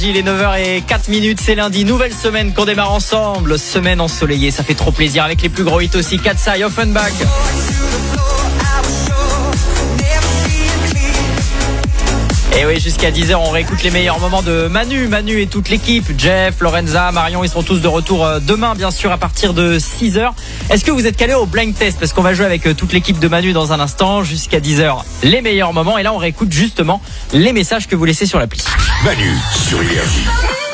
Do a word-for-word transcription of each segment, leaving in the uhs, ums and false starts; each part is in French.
Il est neuf heures zéro quatre minutes, c'est lundi, nouvelle semaine qu'on démarre ensemble, semaine ensoleillée, ça fait trop plaisir avec les plus gros hits aussi, Katsai, Offenbach. Et oui, jusqu'à dix heures, on réécoute les meilleurs moments de Manu, Manu et toute l'équipe, Jeff, Lorenza, Marion, ils seront tous de retour demain, bien sûr, à partir de six heures. Est-ce que vous êtes calés au blind test? Parce qu'on va jouer avec toute l'équipe de Manu dans un instant, jusqu'à dix heures, les meilleurs moments. Et là, on réécoute justement les messages que vous laissez sur l'appli. Manu sur Énergie.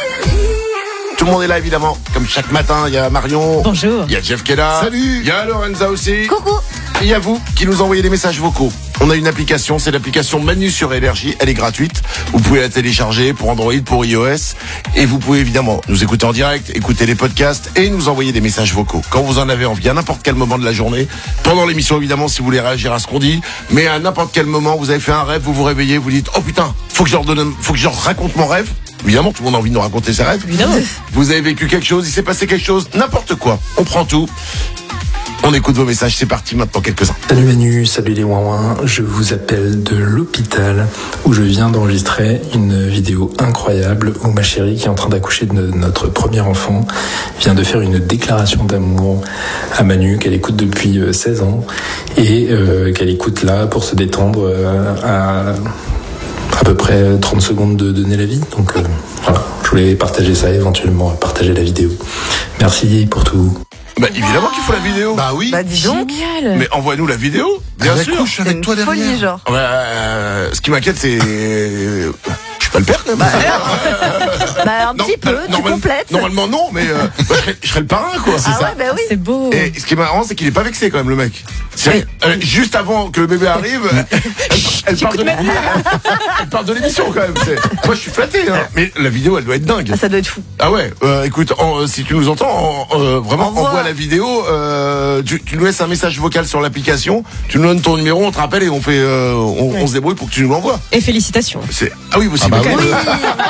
Tout le monde est là évidemment, comme chaque matin. Il y a Marion. Bonjour. Il y a Jeff qui est là. Salut. Il y a Lorenza aussi. Coucou. Et il y a vous qui nous envoyez des messages vocaux. On a une application, c'est l'application Manu sur Énergie. Elle est gratuite. Vous pouvez la télécharger pour Android, pour iOS. Et vous pouvez évidemment nous écouter en direct, écouter les podcasts et nous envoyer des messages vocaux. Quand vous en avez envie, à n'importe quel moment de la journée. Pendant l'émission évidemment, si vous voulez réagir à ce qu'on dit. Mais à n'importe quel moment, vous avez fait un rêve, vous vous réveillez, vous dites, oh putain, faut que je leur donne, faut que je leur raconte mon rêve. Évidemment, tout le monde a envie de nous raconter ses rêves. Évidemment. Vous avez vécu quelque chose, il s'est passé quelque chose, n'importe quoi. On prend tout. On écoute vos messages, c'est parti maintenant, quelques-uns. Salut Manu, salut les ouin-ouin, je vous appelle de l'hôpital où je viens d'enregistrer une vidéo incroyable où ma chérie qui est en train d'accoucher de notre premier enfant vient de faire une déclaration d'amour à Manu qu'elle écoute depuis seize ans et euh, qu'elle écoute là pour se détendre euh, à à peu près trente secondes de donner la vie. Donc euh, voilà, je voulais partager ça, éventuellement partager la vidéo. Merci pour tout. Bah évidemment qu'il faut la vidéo. Bah oui. Bah dis donc. Génial. Mais envoie-nous la vidéo, bien Elle sûr. accouche avec toi derrière. Folie genre. Ouais, euh, ce qui m'inquiète, c'est... Je suis pas le père, quand même. Bah un Non, petit peu, euh, tu normal- complètes. Normalement, non, mais euh, bah, je, serais, je serais le parrain, quoi. C'est Ah ça. ouais, bah oui. C'est beau. Et ce qui est marrant, c'est qu'il est pas vexé, quand même, le mec. C'est, euh, juste avant que le bébé arrive, elle, elle, parle, de, elle parle de l'émission, quand même. C'est, moi, je suis flatté, hein. Mais la vidéo, elle doit être dingue. Ah, ça doit être fou. Ah ouais, euh, écoute, en, si tu nous entends, en, euh, vraiment, Envoie. envoie la vidéo. Euh, tu, tu nous laisses un message vocal sur l'application. Tu nous donnes ton numéro, on te rappelle et on fait, euh, on, Ouais. on se débrouille pour que tu nous l'envoies. Et félicitations. C'est ah oui, possible. Ah bah Oui.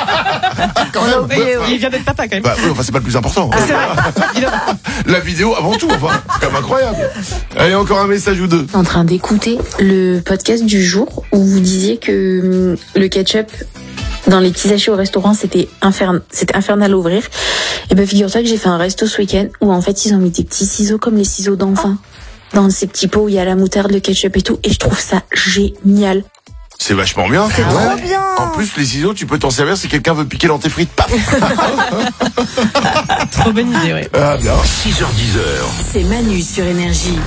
Quand On a même. oublié, Ouais, oui. Il vient d'être papa quand même. Bah oui, enfin c'est pas le plus important. C'est vrai. Évidemment. La vidéo avant tout, enfin, c'est quand même incroyable. Allez, encore un message ou deux. En train d'écouter le podcast du jour où vous disiez que hum, le ketchup dans les petits sachets au restaurant c'était infern- c'était infernal à ouvrir. Et ben figure-toi que j'ai fait un resto ce week-end où en fait ils ont mis des petits ciseaux comme les ciseaux d'enfant dans ces petits pots où il y a la moutarde, le ketchup et tout, et je trouve ça génial. C'est vachement bien. C'est trop bien. En plus, les ciseaux, tu peux t'en servir si quelqu'un veut piquer dans tes frites. Paf. Trop bonne idée, ouais. Ah bien. six heures dix. C'est Manu sur Énergie.